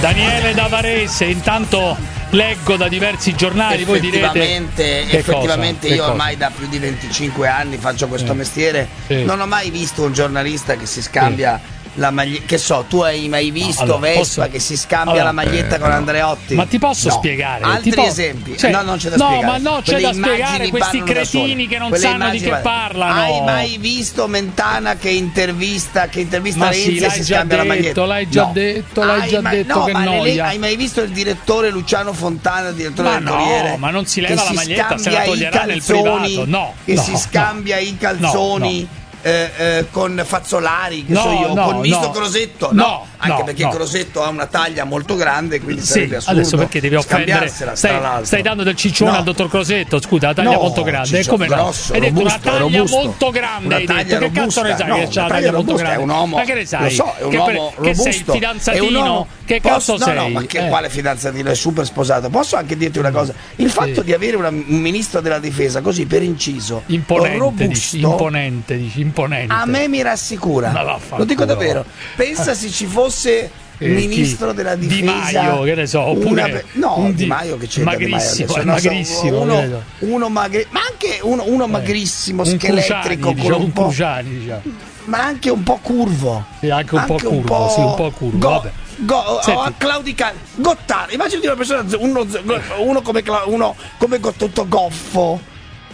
Daniele da Varese, intanto leggo da diversi giornali, voi direte effettivamente io ormai da più di 25 anni faccio questo mestiere, non ho mai visto un giornalista che si scambia la maglietta. Che so, tu hai mai visto Vespa che si scambia la maglietta con Andreotti? Ma ti posso spiegare? Altri esempi? Cioè, non c'è da spiegare. Ma no, c'è da spiegare questi cretini che non sanno di che parlano. Hai mai visto Mentana che intervista Renzi e si scambia la maglietta? L'hai già detto, che noia. Hai mai visto il direttore Luciano Fontana, direttore del Corriere? Ma non si leva la maglietta, se la toglierà nel privato. Si scambia i calzoni con Fazzolari, con Misto Crosetto, anche perché Crosetto ha una taglia molto grande, quindi sarebbe assurdo. Adesso perché devi offendere? Stai dando del ciccione al dottor Crosetto, scusa, la taglia molto grande, come grosso, hai detto robusto, una taglia robusto. molto grande, hai detto. Che cazzo ne sai che c'ha la taglia molto grande? È un uomo, ma che ne sai? Lo so, è un uomo robusto. Che sei il fidanzatino? Che cazzo sei? No, ma quale fidanzatino? È super sposato. Posso anche dirti una cosa? Il fatto di avere un ministro della difesa così per inciso robusto, imponente, a me mi rassicura, lo dico davvero. Pensa se ci fosse ministro della difesa Di Maio, che ne so, oppure Di Maio che c'è magrissimo, uno ma anche uno magrissimo, scheletrico, con un po', ma anche un po' curvo, anche un po' curvo, vabbè. Claudicare, Gottardo, immagini una persona, uno come tutto goffo,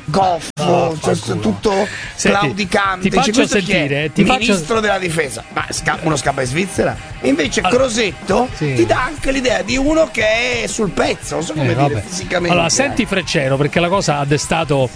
tutto claudicante. Ti faccio sentire, ministro della difesa, ma uno scappa in Svizzera. E invece Crosetto ti dà anche l'idea di uno che è sul pezzo, non so come dire fisicamente. Allora, senti Freccero, perché la cosa ha destato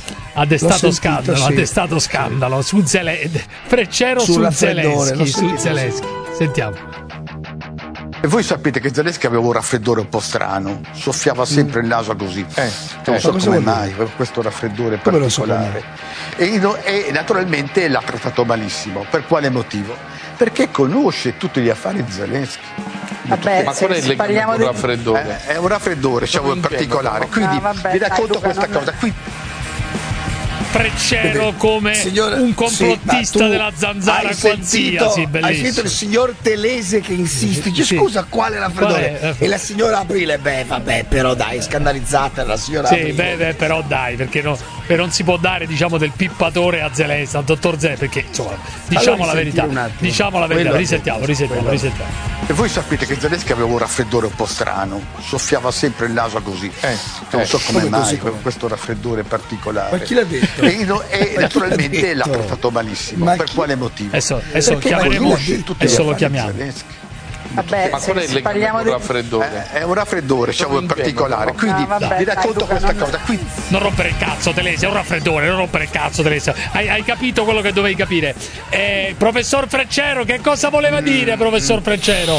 scandalo su Freccero su Zelensky. Sentiamo. E voi sapete che Zelensky aveva un raffreddore un po' strano, soffiava sempre il naso così. Non so come mai, questo raffreddore particolare. E naturalmente l'ha trattato malissimo. Per quale motivo? Perché conosce tutti gli affari di Zelensky. Vabbè, ma qual è il legame con raffreddore? È un raffreddore, in particolare. Quindi vi racconto questa cosa. Qui Freccero come un complottista della zanzara qualsiasi, bellissimo. Hai sentito il signor Telese che insiste, scusa, quale raffreddore? E la signora Aprile, però dai, scandalizzata la signora Aprile. Però dai, perché non si può dare, diciamo, del pippatore a Zelensky, al dottor Zelensky, perché insomma, diciamo la verità, risentiamo. E voi sapete che Zelensky aveva un raffreddore un po' strano, soffiava sempre il naso così. Non so come mai, questo raffreddore particolare. Ma chi l'ha detto? E naturalmente l'ha trattato malissimo. Per quale motivo? Adesso lo chiamiamo. Vabbè, ma qual è il legame con raffreddore? È un raffreddore, in particolare. Quindi vi racconto questa cosa. Non rompere il cazzo, Telese, è un raffreddore, non rompere il cazzo, Telese. Hai capito quello che dovevi capire. Professor Freccero, che cosa voleva dire, professor Freccero?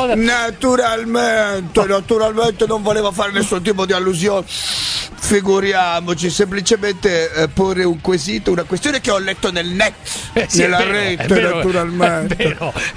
Naturalmente non voleva fare nessun tipo di allusione. Figuriamoci, semplicemente porre un quesito, una questione che ho letto nel net, nella rete, naturalmente.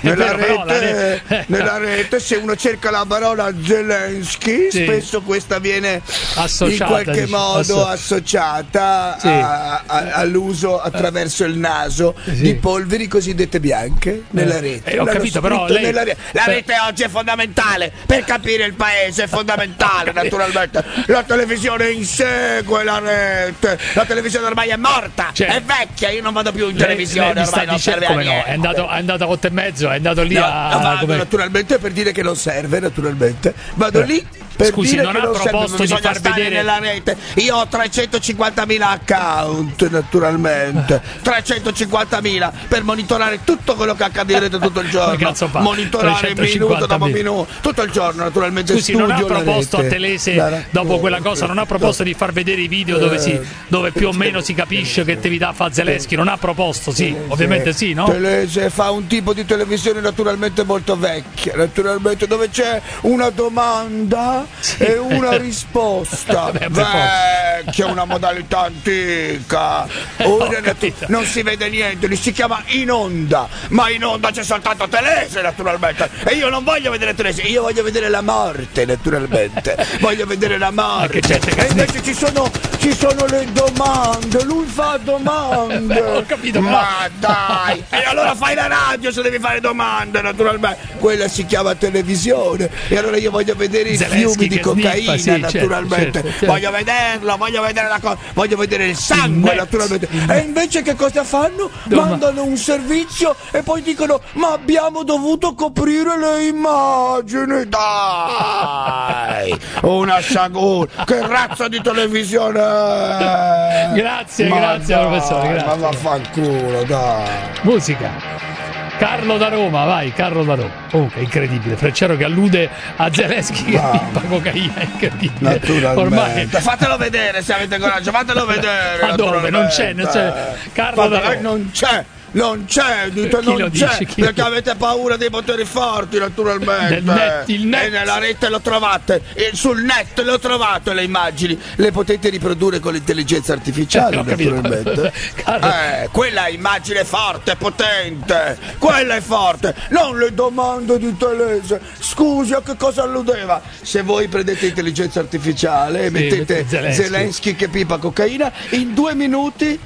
Nella rete, se uno cerca la parola Zelensky, spesso questa viene in qualche modo associata all'uso attraverso il naso di polveri cosiddette bianche nella rete. Ho capito, però la rete oggi è fondamentale per capire il paese, è fondamentale, naturalmente. La televisione insegue la rete, la televisione ormai è morta, è vecchia, io non vado più in televisione, ormai non serve a niente. È andato a 8:30, è andato lì naturalmente per dire che non serve, naturalmente. Vado lì per dire non che ha non proposto serve, di far vedere nella rete. Io ho 350.000 account, naturalmente. 350.000 per monitorare tutto quello che accade in rete tutto il giorno. Monitorare minuto dopo minuto, tutto il giorno, naturalmente. Scusi, non ha proposto a Telese, dopo quella cosa, non ha proposto di far vedere i video dove più o meno si capisce che attività fa Zelensky? Non ha proposto, ovviamente sì, no? Telese fa un tipo di televisione naturalmente molto vecchia, naturalmente, dove c'è una domanda e una risposta vecchia, una modalità antica. Non si vede niente, si chiama In Onda, ma in onda c'è soltanto Telese naturalmente, e io non voglio vedere Telese, io voglio vedere la morte naturalmente, voglio vedere la morte, e invece ci sono le domande, lui fa domande. Ho capito, ma dai, e allora fai la radio se devi fare domande naturalmente, quella si chiama televisione, e allora io voglio vedere i fiumi di cocaina naturalmente, certo. Voglio vederlo, voglio vedere la cosa, voglio vedere il sangue naturalmente, e invece che cosa fanno? Mandano un servizio e poi dicono ma abbiamo dovuto coprire le immagini, dai, una sciagura, che razza di televisione è? Grazie professore, grazie. Ma vaffanculo, dai. Musica. Carlo da Roma, vai, Carlo da Roma. Comunque, incredibile. Freccero che allude a Zelensky che pippa cocaina, incredibile. Ormai fatelo vedere se avete coraggio, fatelo vedere. Ma dove? Non c'è. Carlo da Roma. Non c'è, dite non c'è, perché avete paura dei poteri forti naturalmente. Il net. E nella rete lo trovate, sul net lo trovate le immagini, le potete riprodurre con l'intelligenza artificiale naturalmente. Quella è immagine forte, potente, quella è forte, non le domande di Telese. Scusi, a che cosa alludeva? Se voi prendete intelligenza artificiale e mettete Zelensky che pipa cocaina, in 2 minuti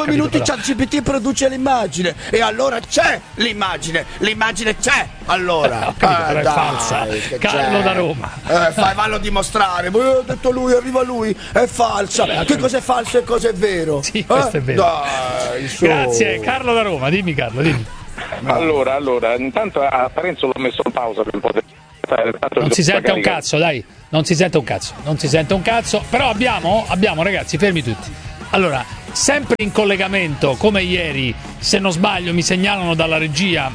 ChatGPT produce l'immagine. E allora c'è l'immagine c'è, allora però è falsa. Carlo da Roma, vallo dimostrare. Ha detto lui, arriva lui, è falsa. Che cosa è falso e cosa è vero? Sì, questo è vero. Dai, grazie Carlo da Roma, dimmi Carlo, dimmi. Allora, intanto a Parenzo l'ho messo in pausa per un po'. Non si sente un cazzo, dai, non si sente un cazzo, però abbiamo ragazzi, fermi tutti. Allora, sempre in collegamento, come ieri, se non sbaglio, mi segnalano dalla regia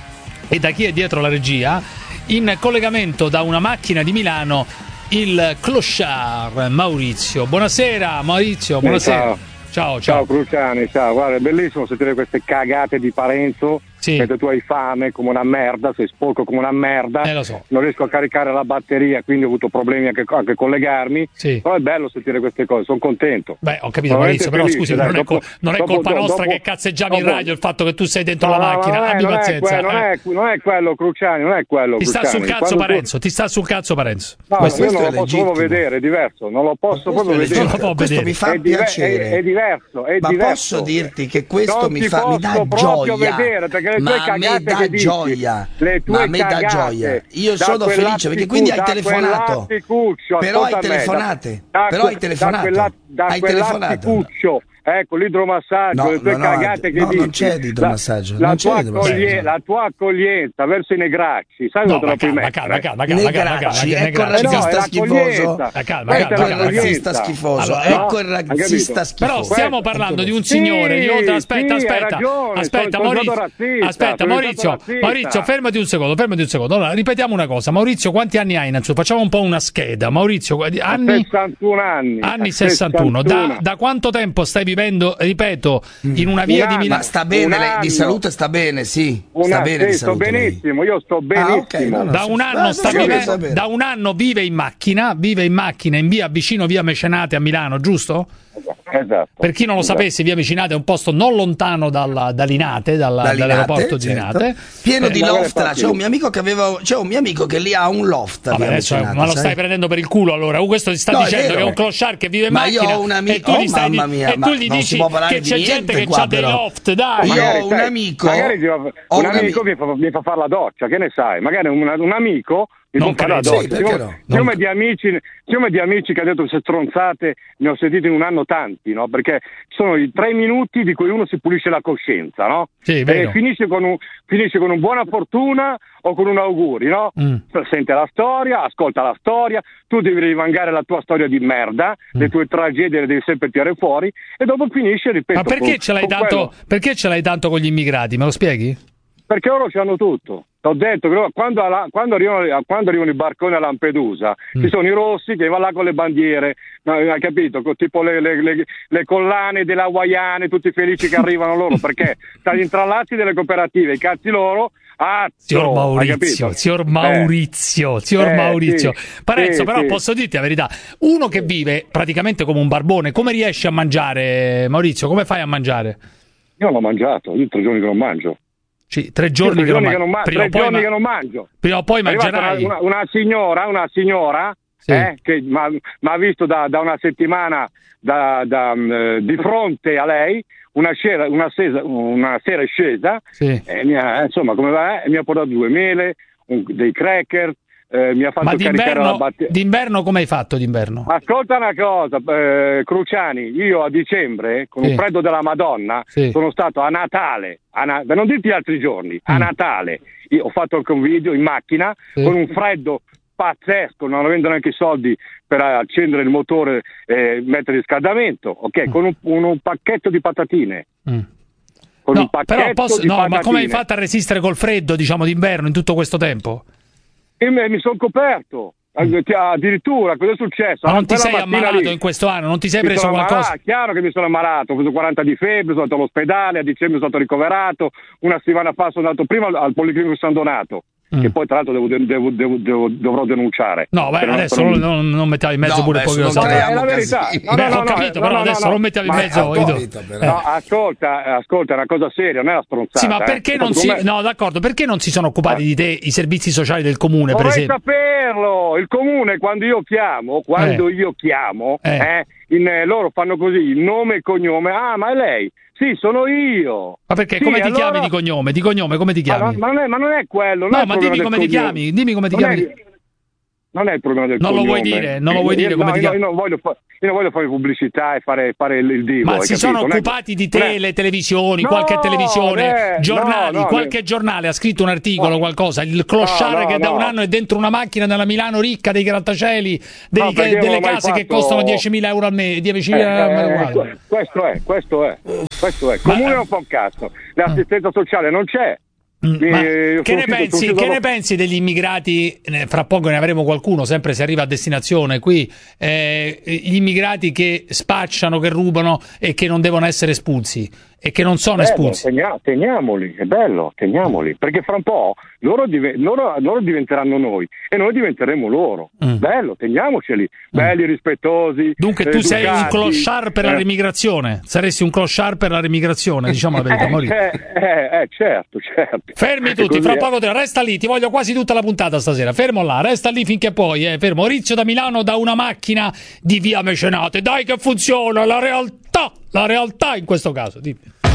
e da chi è dietro la regia, in collegamento da una macchina di Milano, il clochard Maurizio. Buonasera Maurizio, buonasera. Ciao Cruciani, ciao, guarda, è bellissimo sentire queste cagate di Parenzo. Sì. Mentre tu hai fame come una merda, sei sporco come una merda, lo so. Non riesco a caricare la batteria, quindi ho avuto problemi anche a collegarmi. Sì. Però è bello sentire queste cose, sono contento. Beh, ho capito Maurizio, però scusi, non è colpa nostra che cazzeggiavi in radio il fatto che tu sei dentro la macchina. Abbi pazienza. Non è quello, Cruciani, non è quello. Ti sta sul cazzo Parenzo, ti sta sul cazzo Parenzo. No, io non lo posso proprio vedere, è diverso, non lo posso proprio vedere. Questo mi fa piacere. È diverso. Ma posso dirti che questo mi dà gioia. Vedere, perché le tue cagate dà gioia, ma a me dà gioia. Io sono felice perché quindi hai telefonato. Però hai telefonato. Ecco l'idromassaggio, le tue cagate che dici. Non c'è l'idromassaggio. La tua accoglienza verso i negracci. Sai dove calma. Negracci, ecco il razzista schifoso. Ecco il razzista schifoso. Però stiamo parlando di un signore di oltre. Aspetta, Maurizio, fermati un secondo. Allora, ripetiamo una cosa. Maurizio, quanti anni hai innanzitutto? Facciamo un po' una scheda. Maurizio, anni 61 anni. Anni 61. Da quanto tempo stai vivendo, ripeto, in una via di Milano? Ma sta bene, lei di salute sta bene, sì. Sto benissimo, io sto benissimo. Da un anno da un anno vive in macchina in via vicino via Mecenate a Milano, giusto? Esatto. Per chi non lo sapesse, via Mecenate è un posto non lontano da Linate, dall'aeroporto di Linate, pieno di loft. C'è un mio amico che lì ha un loft. Vabbè, adesso, ma lo stai prendendo per il culo allora. Questo ti sta dicendo che è un clochard che vive in macchina. Io ho un amico, e tu gli dici che c'è gente che ha dei loft, dai. Io ho un amico. Magari un amico mi fa fare la doccia, che ne sai? Magari un amico non credo. Fiume di amici che ha detto queste stronzate ne ho sentite in un anno tanti, no? Perché sono i 3 minuti di cui uno si pulisce la coscienza, no? Sì, e finisce con un buona fortuna o con un auguri, no? Sente la storia, ascolta la storia, tu devi rivangare la tua storia di merda, le tue tragedie le devi sempre tirare fuori e dopo finisce, ripeto. Ma perché ce l'hai tanto con gli immigrati? Me lo spieghi? Perché loro c'hanno tutto. T'ho detto che quando arrivano i barconi a Lampedusa ci sono i rossi che vanno là con le bandiere, hai capito? Tipo le collane delle hawaiane, tutti felici che arrivano loro, perché tra gli intrallazzi delle cooperative, i cazzi loro. Signor Maurizio. Sì. Parenzo, però posso dirti la verità, uno che vive praticamente come un barbone, come riesce a mangiare, Maurizio? Come fai a mangiare? Io l'ho mangiato, io 3 giorni che non mangio. 3 giorni che non mangio. Prima o poi mangerai. Una signora sì. Che mi ha visto da una settimana di fronte a lei, una sera è scesa, sì. Insomma, come va? Mi ha portato 2 mele, dei cracker. Mi ha fatto caricare la batteria. D'inverno come hai fatto d'inverno? Ascolta una cosa, Cruciani, io a dicembre con un freddo della Madonna sono stato a Natale, per non dirti altri giorni, a Natale io ho fatto anche un video in macchina con un freddo pazzesco, non avendo neanche i soldi per accendere il motore e mettere il riscaldamento, ok, con un pacchetto di patatine. Ma come hai fatto a resistere col freddo, diciamo, d'inverno in tutto questo tempo? Mi sono coperto, addirittura, cosa è successo? Ma non ti sei ammalato in questo anno? Non ti sei preso qualcosa? Chiaro che mi sono ammalato, ho preso 40 di febbre, sono andato all'ospedale, a dicembre sono stato ricoverato, una settimana fa sono andato prima al Policlinico San Donato, che poi tra l'altro dovrò denunciare. No, adesso non mettiamo in mezzo pure pochi cose. È la verità. Ho capito, però adesso non mettiamo in mezzo. No, ascolta, è una cosa seria, non è una stronzata. Sì, ma perché non si... No, d'accordo, perché non si sono occupati di te i servizi sociali del comune, per esempio? Vorrei saperlo! Il comune, quando io chiamo, loro fanno così, il nome e il cognome. Ah, ma è lei? Sì, sono io. Ma perché? Come ti chiami di cognome? Di cognome come ti chiami? Ma non è quello. No, ma dimmi come ti chiami. Dimmi come ti chiami. Non è il problema del cognome. Non lo vuoi dire come ti chiami? Io non voglio fare pubblicità e fare il divo. Ma si sono occupati di te le televisioni, qualche televisione, giornali, qualche giornale ha scritto un articolo, qualcosa, il clochard che da un anno è dentro una macchina nella Milano ricca dei grattacieli, delle case che costano 10.000 euro al mese, 10.000 questo è. Il comune non fa un cazzo, l'assistenza sociale non c'è. Che ne pensi degli immigrati? Fra poco ne avremo qualcuno, sempre se arriva a destinazione qui, gli immigrati che spacciano, che rubano e che non devono essere espulsi e che non sono espulsi. Teniamoli, è bello, teniamoli, perché fra un po' loro diventeranno noi e noi diventeremo loro. Bello, teniamoceli, belli, rispettosi. Dunque tu sei un clochard per la remigrazione, saresti un clochard per la remigrazione, diciamo la verità, Maurizio. Certo. Fermi tutti, fra poco resta lì, ti voglio quasi tutta la puntata stasera, fermo là, resta lì finché puoi, fermo. Maurizio da Milano, da una macchina di via Mecenate, dai che funziona, la realtà in questo caso, dimmi.